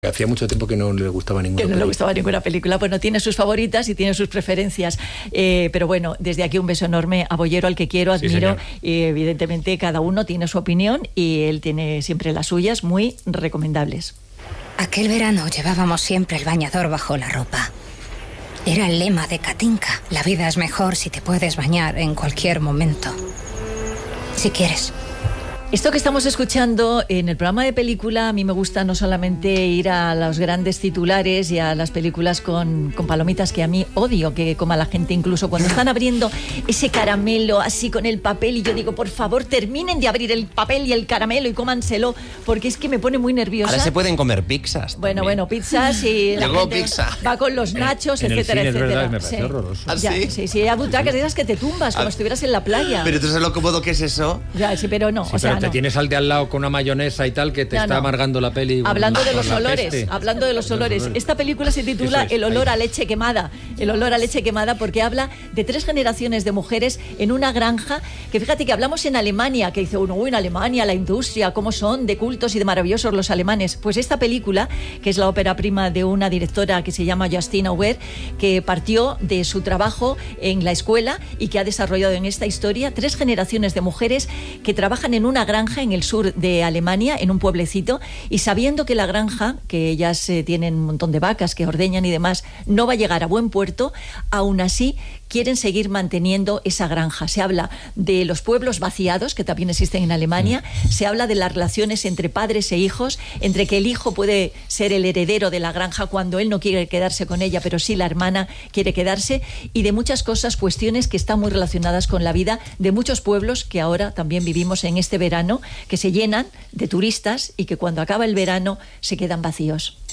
Hacía mucho tiempo que no le gustaba ninguna película. Que no le gustaba ninguna película. Bueno, tiene sus favoritas y tiene sus preferencias. Pero bueno, desde aquí un beso enorme a Bollero, al que quiero, admiro. Y evidentemente cada uno tiene su opinión y él tiene siempre las suyas, muy recomendables. Aquel verano llevábamos siempre el bañador bajo la ropa. Era el lema de Katinka. La vida es mejor si te puedes bañar en cualquier momento. Si quieres. Esto que estamos escuchando en el programa de película, a mí me gusta no solamente ir a los grandes titulares y a las películas con palomitas, que a mí odio que coma la gente, incluso cuando están abriendo ese caramelo así con el papel, y yo digo, por favor, terminen de abrir el papel y el caramelo y cómanselo, porque es que me pone muy nerviosa. Ahora se pueden comer pizzas también. Bueno, pizzas y la gente pizza. Va con los nachos, en etcétera, el cine, etcétera. Es verdad, me parece horroroso. ¿Ah, Ya, sí, hay butacas de esas que te tumbas, como si estuvieras en la playa. Pero tú sabes lo cómodo que es eso. Ya, sí, pero no, Sí, pero te tienes al de al lado con una mayonesa y tal que te está amargando la peli. Hablando de los olores, esta película se titula El olor a leche quemada. El olor a leche quemada, porque habla de 3 generaciones de mujeres en una granja, que fíjate que hablamos en Alemania, que dice uno, uy, en Alemania la industria, cómo son de cultos y de maravillosos los alemanes. Pues esta película, que es la ópera prima de una directora que se llama Justine Auer, que partió de su trabajo en la escuela y que ha desarrollado en esta historia 3 generaciones de mujeres que trabajan en una granja en el sur de Alemania, en un pueblecito, y sabiendo que la granja, que ellas tienen un montón de vacas que ordeñan y demás, no va a llegar a buen puerto, aún así quieren seguir manteniendo esa granja. Se habla de los pueblos vaciados, que también existen en Alemania, se habla de las relaciones entre padres e hijos, entre que el hijo puede ser el heredero de la granja cuando él no quiere quedarse con ella, pero sí la hermana quiere quedarse, y de muchas cosas, cuestiones que están muy relacionadas con la vida de muchos pueblos que ahora también vivimos en este verano, que se llenan de turistas y que cuando acaba el verano se quedan vacíos.